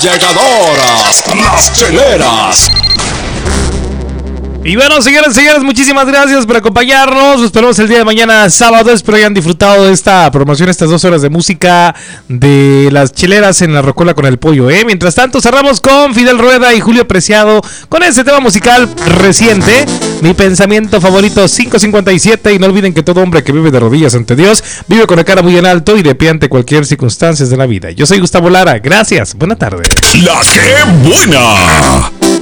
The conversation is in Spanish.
llegadoras, las cheleras. Y bueno, señoras y señores, muchísimas gracias por acompañarnos. Nos esperamos el día de mañana, sábado. Espero hayan disfrutado de esta promoción, estas 2 horas de música de las cheleras en la Rocola con el Pollo, ¿eh? Mientras tanto, cerramos con Fidel Rueda y Julio Preciado con este tema musical reciente, Mi Pensamiento Favorito 557. Y no olviden que todo hombre que vive de rodillas ante Dios vive con la cara muy en alto y de pie ante cualquier circunstancia de la vida. Yo soy Gustavo Lara. Gracias. Buena tarde. La que buena.